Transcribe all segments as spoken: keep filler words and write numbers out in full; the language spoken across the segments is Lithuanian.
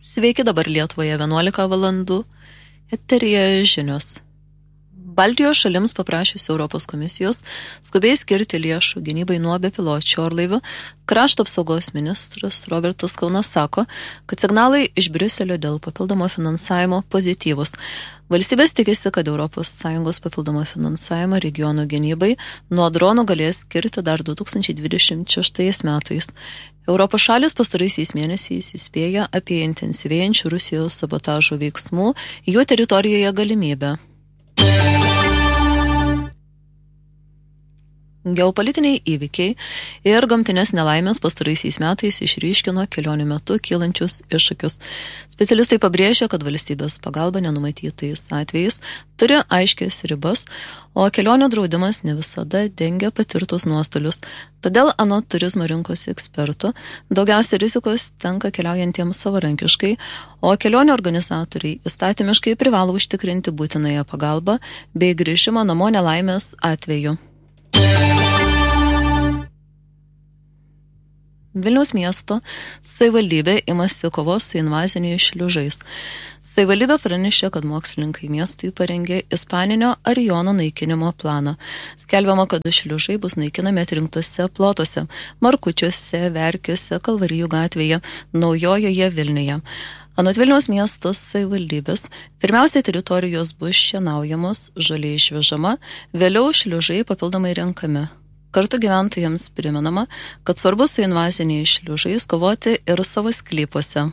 Sveiki, dabar Lietuvoje vienuolika valandų. Eteryje žinios. Baltijos šalims paprašius Europos komisijos skubiai skirti lėšų gynybai nuo bepiločių orlaivių, krašto apsaugos ministras Robertas Kaunas sako, kad signalai iš Briuselio dėl papildomo finansavimo pozityvus. Valstybės tikisi, kad Europos Sąjungos papildomą finansavimą regionų gynybai nuo dronų galės skirti dar du tūkstančiai dvidešimt šeštais metais. Europos šalis pastaraisiais mėnesiais įspėja apie intensyvėjančių Rusijos sabotažo veiksmų jų teritorijoje galimybę. Geopolitiniai įvykiai ir gamtinės nelaimės pastaraisiais metais išryškino kelionių metu kylančius iššūkius. Specialistai pabrėžia, kad valstybės pagalba nenumatytais atvejais turi aiškias ribas, o kelionių draudimas ne visada dengia patirtus nuostolius. Todėl anot turizmo rinkos ekspertų daugiausia rizikos tenka keliaujantiems savarankiškai, o kelionių organizatoriai įstatymiškai privalo užtikrinti būtinąją pagalbą bei grįžimą namo nelaimės atveju. Vilniaus miesto savivaldybė imasi kovos su invaziniais šliužais. Savivaldybė pranešė, kad mokslininkai miestui parengė ispaninio arijono naikinimo planą. Skelbiama, kad šliužai bus naikinami atrinktose plotuose – Markučiuose, Verkiuose, Kalvarijų gatvėje, Naujojoje Vilniuje. Anot Vilniaus miesto savivaldybės, pirmiausiai teritorijos bus šienaujamos, žolė išvežama, vėliau šliužai papildomai renkami. Kartu gyventojams primenama, kad svarbu su invaziniais šliužais kovoti ir savo sklypuose.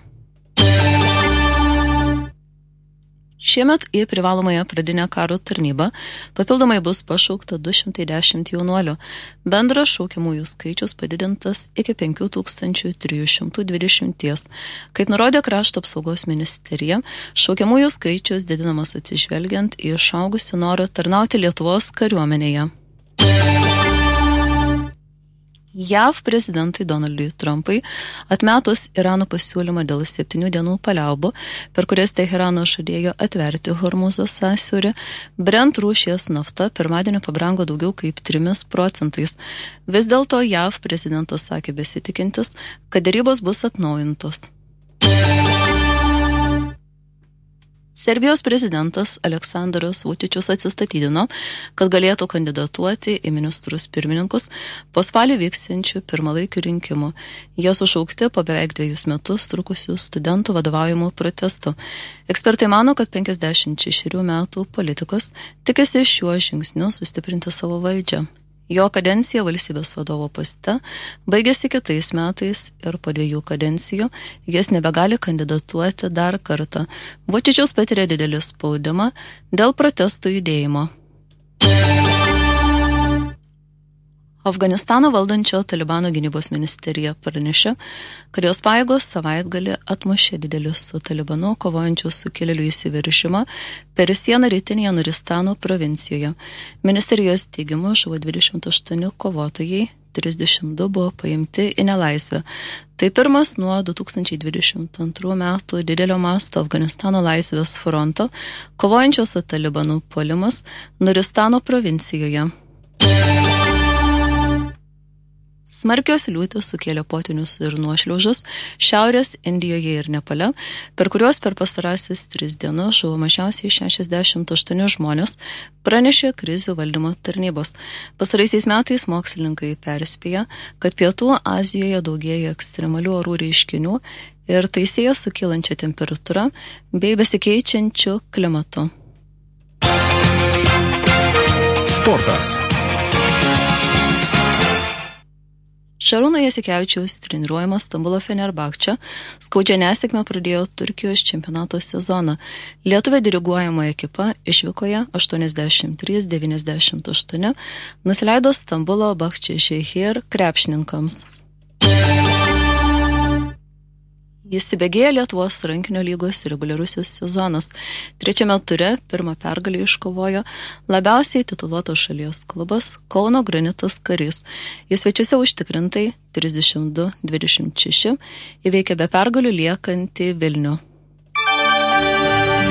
Šiemet į privalomąją pradinę karo tarnybą papildomai bus pašaukta du šimtai dešimt jaunuolių. Bendras šaukiamųjų skaičius padidintas iki penkių tūkstančių trijų šimtų dvidešimt. Kaip nurodė krašto apsaugos ministerija, šaukiamųjų skaičius didinamas atsižvelgiant į išaugusį norą tarnauti Lietuvos kariuomenėje. J A V prezidentui Donaldui Trumpui atmetus Irano pasiūlymą dėl septynių dienų paliaubų, per kurias Teherano žadėjo atverti Hormuzo sąsiaurį, Brent rūšies nafta pirmadienį pabrango daugiau kaip trimis procentais. Vis dėlto J A V prezidentas sakė besitikintis, kad derybos bus atnaujintos. Serbijos prezidentas Aleksandras Vučičius atsistatydino, kad galėtų kandidatuoti į ministrus pirmininkus po spalį vyksiančių pirmalaikių rinkimų. Jie sušaukti po beveik dviejus metus trukusių studentų vadovaujamų protestų. Ekspertai mano, kad penkiasdešimt šešerių metų politikas tikisi šiuo žingsniu sustiprinti savo valdžią. Jo kadencija valstybės vadovo poste baigėsi kitais metais ir po dviejų kadencijų jis nebegali kandidatuoti dar kartą. Vučičius patiria didelį spaudimą dėl protestų judėjimo. Afganistano valdančio Talibano gynybos ministerija pranešė, kad jos pajėgos savaitgalį atmušė didelį su Talibanu kovojančių sukilėlių įsiveržimą per sieną rytinėje Nuristano provincijoje. Ministerijos teigimu žuvo dvidešimt aštuoni kovotojai, trisdešimt du buvo paimti į nelaisvę. Tai pirmas nuo du tūkstančiai dvidešimt antrų metų didelio masto Afganistano laisvės fronto kovojančio su Talibanu puolimas Nuristano provincijoje. Smarkios liūtys sukėlė potvynius ir nuošliaužas Šiaurės Indijoje ir Nepale, per kuriuos per pastarasis tris dienas žuvo mažiausiai šešiasdešimt aštuoni žmonės, pranešė krizių valdymo tarnybos. Pastaraisiais metais mokslininkai perspėja, kad Pietų Azijoje daugėja ekstremalių orų reiškinių ir tai sieja su kylančia temperatūra bei besikeičiančiu klimatu. Sportas. Šarūno Jasikevičiaus treniruojamas Stambulo Fenerbahče skaudžią nesėkmę pradėjo Turkijos čempionato sezoną. Lietuvė diriguojama ekipa išvykoje aštuoniasdešimt trys devyniasdešimt aštuoni nusileido Stambulo Bahčešehir krepšininkams. Įsibėgėja Lietuvos rankinio lygos reguliarusis sezonas. Trečiame ture pirmą pergalę iškovojo labiausiai tituluotos šalies klubas Kauno Granitas Karys. Jis svečiuose užtikrintai trisdešimt du dvidešimt šeši įveikė be pergalių liekantį Vilnių.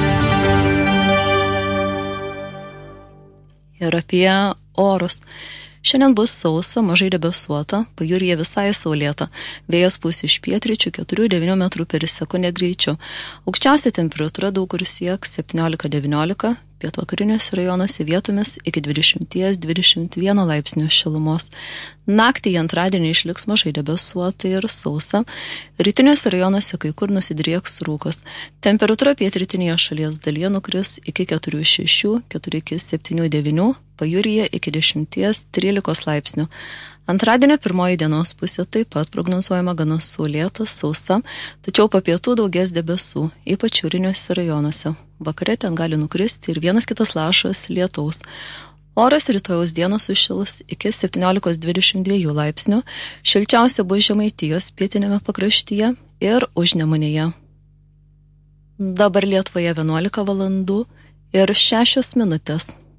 Ir apie orus. Šiandien bus sausa, mažai debesuota, pajūryje visai saulėta. Vėjas pūs iš pietryčių keturi devyni metrų per sekundę greičiu. Aukščiausia temperatūra daug kur sieks septyniolika devyniolika, pietvakarinėse rajonuose vietomis iki dvidešimt dvidešimt vienas laipsnių šilumos. Naktį į antradienį išliks mažai debesuota ir sausa. Rytiniuose rajonuose kai kur nusidrieks rūkas. Temperatūra pietrytinėje šalies dalyje nukris iki keturi šeši, keturi septyni devyni, pajūryje iki dešimt trylika laipsnių. Antradienio pirmoji dienos pusė taip pat prognozuojama gana saulėta, sausa, tačiau po pietų daugės debesų, ypač šiauriniuose rajonuose. Vakare ten gali nukristi ir vienas kitas lašas lietaus. Oras rytojaus dieną sušils iki septyniolika dvidešimt du laipsnių, šilčiausia bus Žemaitijos pietiniame pakraštyje ir Užnemunėje. Dabar Lietuvoje vienuolika valandų ir šešios minutės.